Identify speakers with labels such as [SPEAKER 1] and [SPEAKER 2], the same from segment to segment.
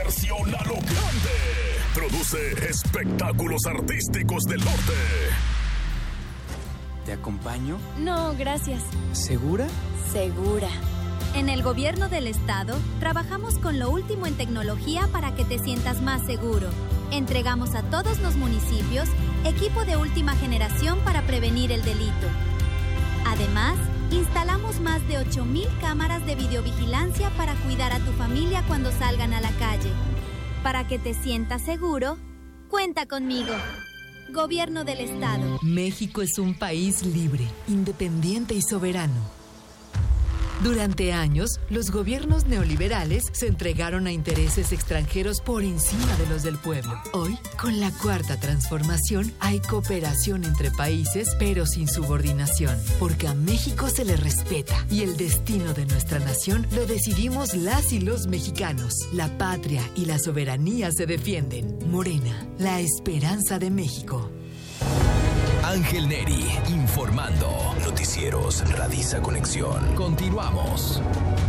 [SPEAKER 1] Diversión a lo grande. Produce espectáculos artísticos del norte.
[SPEAKER 2] ¿Te acompaño?
[SPEAKER 3] No, gracias.
[SPEAKER 2] ¿Segura?
[SPEAKER 3] Segura.
[SPEAKER 4] En el gobierno del estado, trabajamos con lo último en tecnología para que te sientas más seguro. Entregamos a todos los municipios equipo de última generación para prevenir el delito. Además, instalamos más de 8,000 cámaras de videovigilancia para cuidar a tu familia cuando salgan a la calle. Para que te sientas seguro, cuenta conmigo. Gobierno del Estado.
[SPEAKER 5] México es un país libre, independiente y soberano. Durante años, los gobiernos neoliberales se entregaron a intereses extranjeros por encima de los del pueblo. Hoy, con la Cuarta Transformación, hay cooperación entre países, pero sin subordinación, porque a México se le respeta y el destino de nuestra nación lo decidimos las y los mexicanos. La patria y la soberanía se defienden. Morena, la esperanza de México.
[SPEAKER 1] Ángel Neri, informando. Noticieros Radisa Conexión. Continuamos.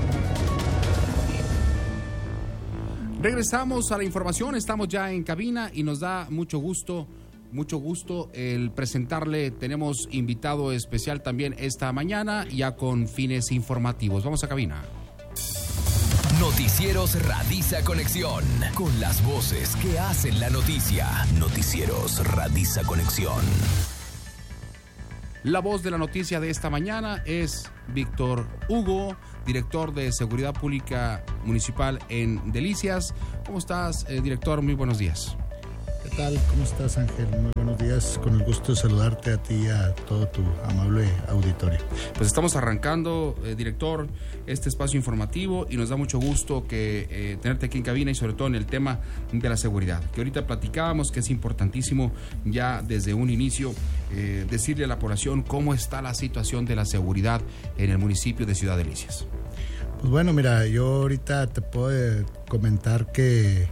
[SPEAKER 6] Regresamos a la información, estamos ya en cabina y nos da mucho gusto el presentarle. Tenemos invitado especial también esta mañana, ya con fines informativos. Vamos a cabina.
[SPEAKER 1] Noticieros Radisa Conexión, con las voces que hacen la noticia. Noticieros Radisa Conexión.
[SPEAKER 6] La voz de la noticia de esta mañana es Víctor Hugo, director de Seguridad Pública Municipal en Delicias. ¿Cómo estás, director? Muy buenos días.
[SPEAKER 7] ¿Qué tal? ¿Cómo estás, Ángel? Muy buenos días. Con el gusto de saludarte a ti y a todo tu amable auditorio.
[SPEAKER 6] Pues estamos arrancando, director, este espacio informativo y nos da mucho gusto que tenerte aquí en cabina y sobre todo en el tema de la seguridad, que ahorita platicábamos que es importantísimo ya desde un inicio decirle a la población cómo está la situación de la seguridad en el municipio de Ciudad Delicias.
[SPEAKER 7] Pues bueno, mira, yo ahorita te puedo comentar que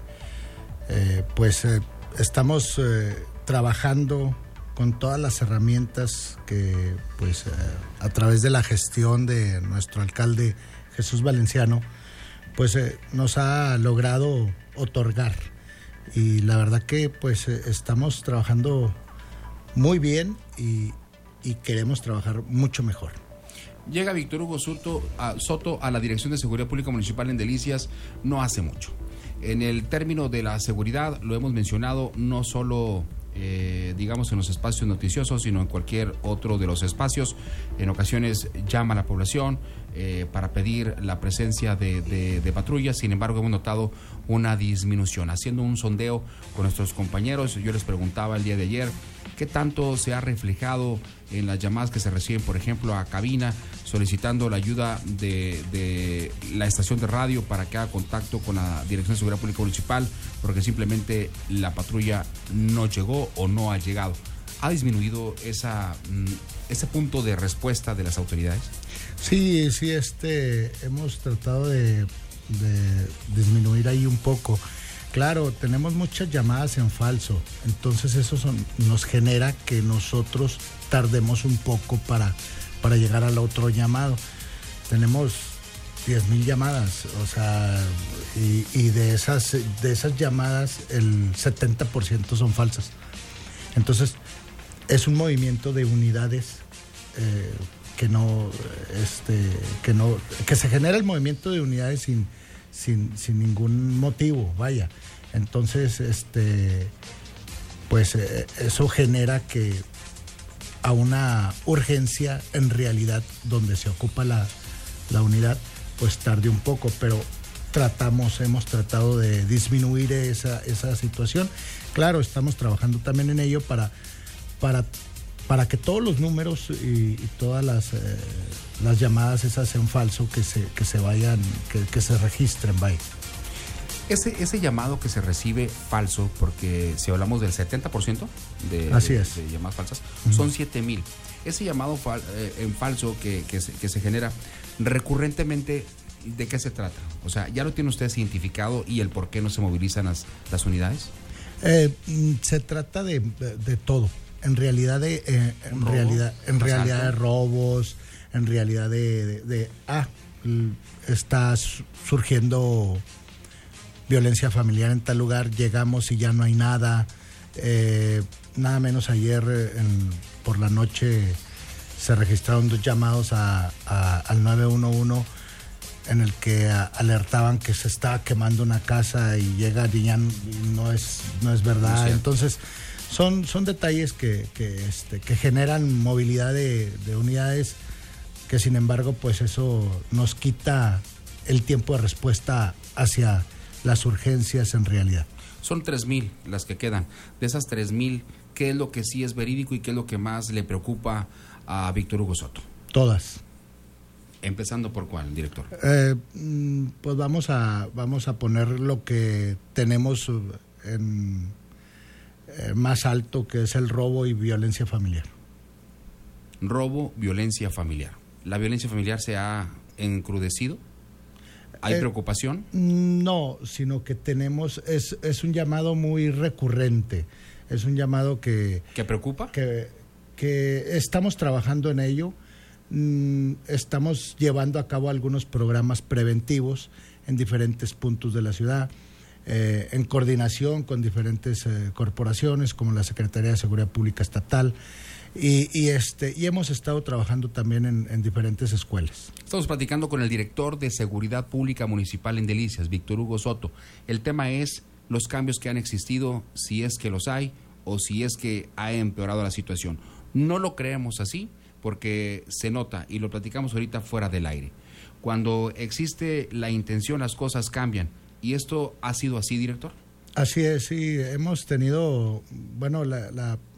[SPEAKER 7] estamos trabajando con todas las herramientas que a través de la gestión de nuestro alcalde Jesús Valenciano nos ha logrado otorgar, y la verdad que estamos trabajando muy bien y queremos trabajar mucho mejor.
[SPEAKER 6] Llega Víctor Hugo Soto a la Dirección de Seguridad Pública Municipal en Delicias no hace mucho. En el término de la seguridad, lo hemos mencionado, no solo digamos en los espacios noticiosos, sino en cualquier otro de los espacios. En ocasiones llama a la población para pedir la presencia de patrullas. Sin embargo, hemos notado una disminución. Haciendo un sondeo con nuestros compañeros, yo les preguntaba el día de ayer qué tanto se ha reflejado en las llamadas que se reciben, por ejemplo, a cabina, solicitando la ayuda de la estación de radio para que haga contacto con la Dirección de Seguridad Pública Municipal, porque simplemente la patrulla no llegó o no ha llegado. ¿Ha disminuido ese punto de respuesta de las autoridades?
[SPEAKER 7] Sí, hemos tratado de disminuir ahí un poco. Claro, tenemos muchas llamadas en falso, entonces eso nos genera que nosotros tardemos un poco para llegar al otro llamado. Tenemos 10,000 llamadas, y de esas llamadas el 70% son falsas. Entonces es un movimiento de unidades que se genera el movimiento de unidades sin ningún motivo, vaya. Entonces, eso genera que a una urgencia, en realidad, donde se ocupa la unidad, tarde un poco, pero hemos tratado de disminuir esa situación. Claro, estamos trabajando también en ello para que todos los números y todas las llamadas esas en falso que se vayan, que se registren, vaya.
[SPEAKER 6] Ese llamado que se recibe falso, porque si hablamos del 70% de llamadas falsas, son 7,000. Ese llamado en falso que se genera recurrentemente, ¿de qué se trata? O sea, ¿ya lo tienen ustedes identificado y el por qué no se movilizan las unidades?
[SPEAKER 7] Se trata de todo. En realidad de robos, en realidad está surgiendo violencia familiar en tal lugar, llegamos y ya no hay nada. Nada menos ayer por la noche se registraron 2 llamados al 911 en el que alertaban que se estaba quemando una casa y llega y ya no es verdad. Sí. Entonces son detalles que generan movilidad de unidades, que sin embargo pues eso nos quita el tiempo de respuesta hacia las urgencias en realidad.
[SPEAKER 6] Son 3,000 las que quedan. De esas 3,000, ¿qué es lo que sí es verídico y qué es lo que más le preocupa a Víctor Hugo Soto?
[SPEAKER 7] Todas.
[SPEAKER 6] Empezando por cuál, director.
[SPEAKER 7] Pues vamos a poner lo que tenemos más alto, que es el robo y violencia familiar.
[SPEAKER 6] Robo, violencia familiar. ¿La violencia familiar se ha encrudecido? ¿Hay preocupación?
[SPEAKER 7] No, sino que tenemos, es un llamado muy recurrente, es un llamado que...
[SPEAKER 6] ¿Que preocupa?
[SPEAKER 7] Que estamos trabajando en ello, estamos llevando a cabo algunos programas preventivos en diferentes puntos de la ciudad, en coordinación con diferentes corporaciones como la Secretaría de Seguridad Pública Estatal, y hemos estado trabajando también en diferentes escuelas.
[SPEAKER 6] Estamos platicando con el director de Seguridad Pública Municipal en Delicias, Víctor Hugo Soto. El tema es los cambios que han existido, si es que los hay o si es que ha empeorado la situación. No lo creemos así porque se nota, y lo platicamos ahorita fuera del aire. Cuando existe la intención, las cosas cambian. ¿Y esto ha sido así, director?
[SPEAKER 7] Así es, sí. Hemos tenido, bueno, la